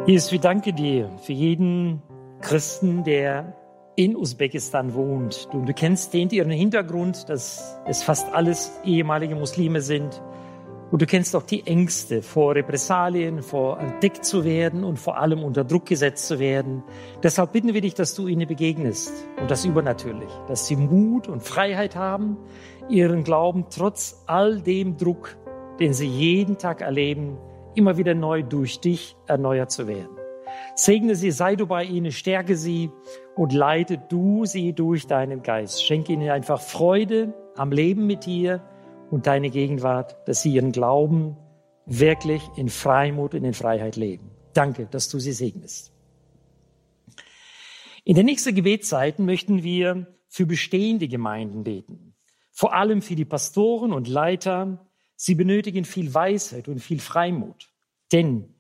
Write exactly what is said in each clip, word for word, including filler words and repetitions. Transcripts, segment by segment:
Jesus, wir danken dir für jeden Christen, der in Usbekistan wohnt. Du, du kennst den, ihren Hintergrund, dass es fast alles ehemalige Muslime sind. Und du kennst auch die Ängste vor Repressalien, vor entdeckt zu werden und vor allem unter Druck gesetzt zu werden. Deshalb bitten wir dich, dass du ihnen begegnest und das übernatürlich, dass sie Mut und Freiheit haben, ihren Glauben trotz all dem Druck, den sie jeden Tag erleben, immer wieder neu durch dich erneuert zu werden. Segne sie, sei du bei ihnen, stärke sie und leite du sie durch deinen Geist. Schenke ihnen einfach Freude am Leben mit dir und deine Gegenwart, dass sie ihren Glauben wirklich in Freimut und in Freiheit leben. Danke, dass du sie segnest. In den nächsten Gebetszeiten möchten wir für bestehende Gemeinden beten. Vor allem für die Pastoren und Leiter. Sie benötigen viel Weisheit und viel Freimut. Denn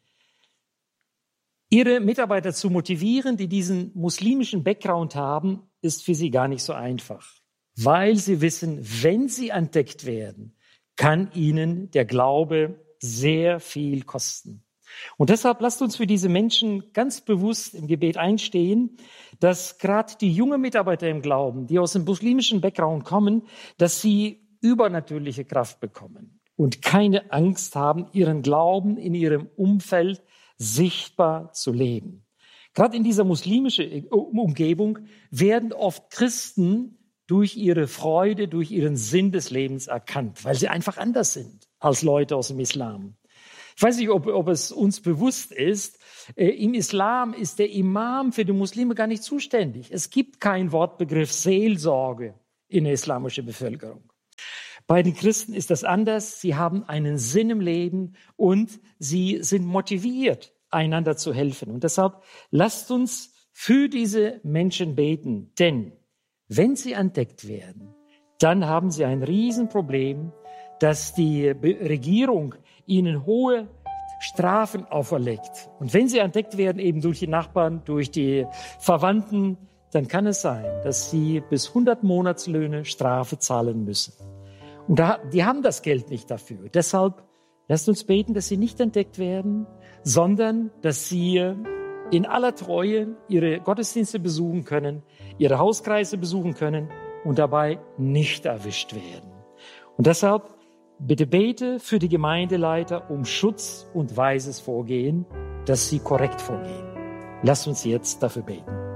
ihre Mitarbeiter zu motivieren, die diesen muslimischen Background haben, ist für sie gar nicht so einfach. Weil sie wissen, wenn sie entdeckt werden, kann ihnen der Glaube sehr viel kosten. Und deshalb lasst uns für diese Menschen ganz bewusst im Gebet einstehen, dass gerade die jungen Mitarbeiter im Glauben, die aus dem muslimischen Background kommen, dass sie übernatürliche Kraft bekommen und keine Angst haben, ihren Glauben in ihrem Umfeld sichtbar zu leben. Gerade in dieser muslimischen Umgebung werden oft Christen durch ihre Freude, durch ihren Sinn des Lebens erkannt, weil sie einfach anders sind als Leute aus dem Islam. Ich weiß nicht, ob, ob es uns bewusst ist, äh, im Islam ist der Imam für die Muslime gar nicht zuständig. Es gibt keinen Wortbegriff Seelsorge in der islamischen Bevölkerung. Bei den Christen ist das anders. Sie haben einen Sinn im Leben und sie sind motiviert, einander zu helfen. Und deshalb lasst uns für diese Menschen beten. Denn wenn sie entdeckt werden, dann haben sie ein Riesenproblem, dass die Regierung ihnen hohe Strafen auferlegt. Und wenn sie entdeckt werden, eben durch die Nachbarn, durch die Verwandten, dann kann es sein, dass sie bis hundert Monatslöhne Strafe zahlen müssen. Und da, die haben das Geld nicht dafür. Deshalb lasst uns beten, dass sie nicht entdeckt werden, sondern dass sie in aller Treue ihre Gottesdienste besuchen können, ihre Hauskreise besuchen können und dabei nicht erwischt werden. Und deshalb bitte bete für die Gemeindeleiter um Schutz und weises Vorgehen, dass sie korrekt vorgehen. Lasst uns jetzt dafür beten.